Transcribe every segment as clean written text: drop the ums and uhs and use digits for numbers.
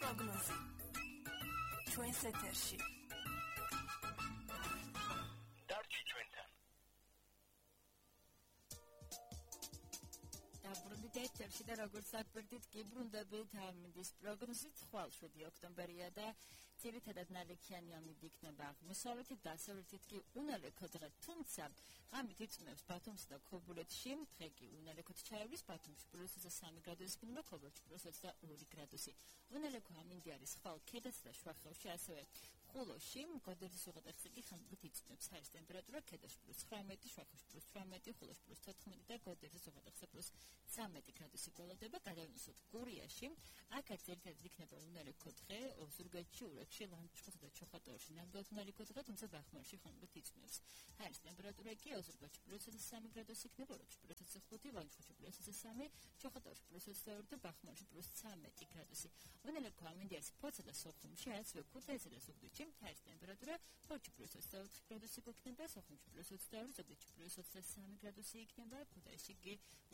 პროგნოზი ჩვენს ეთერში დარჩი ჩვენთან დაბრუნდით ეთერში და როგორც აკვირდით კი ბრუნდებით ამინდის პროგნოზით ხვალ 7 ოქტომბერია და ძირითადად ნალექიანი ამინდი იქნება აღმოსავლეთით დასავლეთით კი უნალექო დღე თუმცა ღამით იწნევს ბათუმსა და ქობულეთში დღე კი უნალექოთ ჩაივლის ბათუმში +3 გრადუსი იქნება ქობულეთში +22 გრადუსი უნალექო ამინდი არის ხვალ ქედასა და შუახევში ასევე ხულოში გოდერის უღელტეხი კი ხანგრძლივ იწნევს ჰაერის ტემპერატურა ქედაში +19 შუახევში +18 ხულოში +14 და გოდერის უღელტეხი +13 გრადუსი გველოდება გადავინუსოთ გურიაში აქაც ერთად იქნება უნალექო დღე ზურგეთში ურეკში ლანჩხუთსა და ჩოხატაურში ნამდვილად უნალექო დღე თუმცა ბახმარში ხანგრძლივ იწნევს ჰაერის ტემპერატურა კი ზურგეთში +3 გრადუსი იქნება ურეკში +5 ლანჩხუთში +3 ჩოხატაურში +22 და ბახმარში +13 გრადუსი უნალექო ამინდი არის ფოთსა და სოხუმში ასევე ქუთაისსა და ზუგდიდში ჰაერის ტემპერატურა ფოთში +24 გრადუსი იქნება სოხუმში +22 ზუგდიდში +23 გრადუსი იქნება ქუთაისში კი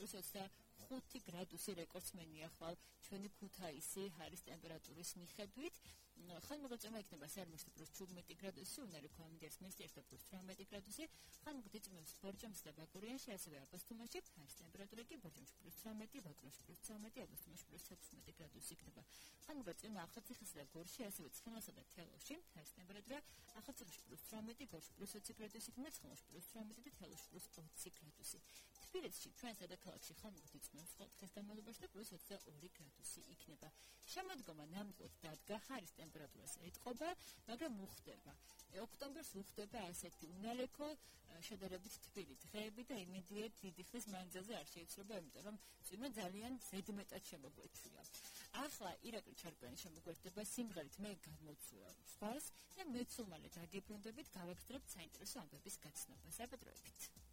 +25 გრადუსი რეკორდსმენია ხვალ ჩვენი ქუთაისი ჰაერის ტემპერატურის მიხედვით ხანმოკლე იქნება სერმოში +17 გრადუსი უნალექო ამინდი არის მესტიაში +18 გრადუსი ხანმოკლე იწნევს ბორჯომსა და ბაკურიანში ასევე აბასთუმანში ჰაერის ტემპერატურა კი ბორჯომში +18 ბაკურიაში +13 აბასთუმანში +16 გრადუსი იქნება ხანმოკლე ახალციხესა და გორში ასევე ცხინვალსა და თელავში ჰაერის ტემპერატურა ახალციხეში +18 გორში +20 გრადუსი იქნება ცხინვალში +18 და თელავში +20 გრადუსი თბილისში ჩვენ სადაქალაქში ხანმოკლე იწნევს დღეს განმავლობაში და +22 გრადუსი იქნება შემოდგომა ნამდვილად დადგა ჰაერის ტემპერატურას ეტყობა, მაგრამ უხდება. ოქტომბერს უხდება ასეთი უნალექო შედარებით თბილი დღეები და იმედია დიდი ხნის მანძილზე არ შეიცვლება, იმიტომ რომ წვიმა ძალიან ზედმეტად შემოგვეჩვია. ახლა ირაკლი ჩარკვიანი შემოგვერდება სიმღერით მე გამოცულა სხვას და მეცულმალე დაგებრუნდებით გავაგრძელებთ საინტერესო ამბების გაცნობა. საბედროებით.